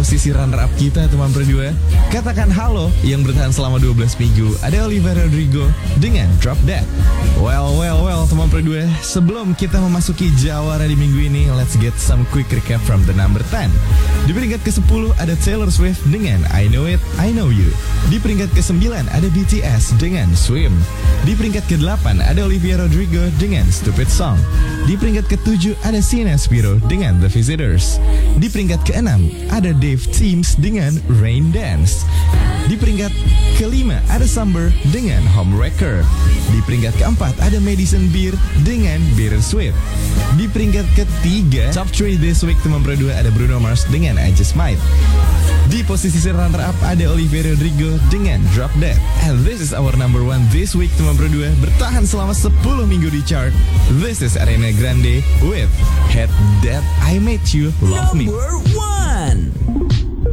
posisi runner up kita teman berdua, Katakan Halo yang bertahan selama 12 minggu ada Olivia Rodrigo dengan Drop Dead. Well teman berdua, sebelum kita memasuki jawara di minggu ini, let's get some quick recap from the number 10. Di peringkat ke-10 ada Taylor Swift dengan I Know It, I Know You. Di peringkat ke-9 ada BTS dengan Swim. Di peringkat ke-8 ada Olivia Rodrigo dengan Stupid Song. Di peringkat ke-7 ada Sienna Spiro dengan The Visitors. Di peringkat ke-6 ada Dave Teams dengan Rain Dance. Di peringkat ke-5 ada Summer dengan Homewrecker. Di peringkat ke-4 ada Madison Beer dengan Bittersweet. Di peringkat ke-3 top 3 this week teman berdua ada Bruno Mars dengan I Just Might. Di posisi runner up ada Olivia Rodrigo dengan Drop Dead. And this is our number 1 this week teman berdua, bertahan selama 10 minggu di chart. This is Ariana Grande with Head That I Made You Love Me. Number